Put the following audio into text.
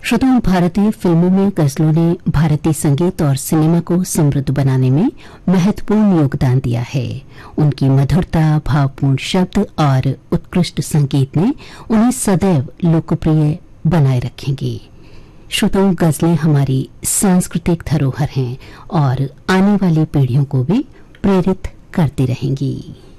श्रोताओं, भारतीय फिल्मों में गजलों ने भारतीय संगीत और सिनेमा को समृद्ध बनाने में महत्वपूर्ण योगदान दिया है। उनकी मधुरता, भावपूर्ण शब्द और उत्कृष्ट संगीत ने उन्हें सदैव लोकप्रिय बनाए रखेंगे। श्रोताओं, गजलें हमारी सांस्कृतिक धरोहर हैं और आने वाली पीढ़ियों को भी प्रेरित करती रहेंगी।